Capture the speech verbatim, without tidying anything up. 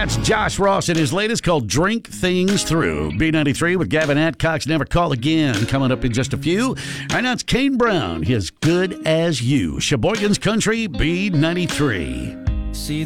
That's Josh Ross and his latest called Drink Things Through. B ninety-three with Gavin Adcox, Never Call Again, coming up in just a few. Right now it's Kane Brown, his Good As You. Sheboygan's Country, B ninety-three. See